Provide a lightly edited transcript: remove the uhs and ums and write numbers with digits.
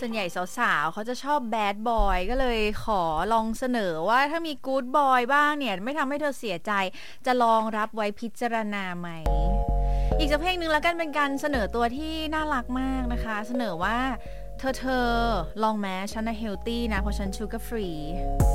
ส่วนใหญ่สาวๆเขาจะชอบแบดบอยก็เลยขอลองเสนอว่าถ้ามีกู๊ดบอยบ้างเนี่ยไม่ทำให้เธอเสียใจจะลองรับไว้พิจารณาไหมอีกสักเพลงหนึ่งแล้วกันเป็นการเสนอตัวที่น่ารักมากนะคะเสนอว่าเธอลองแม้ฉันน่ะเฮลตี้นะเพราะฉันชูการ์ฟรี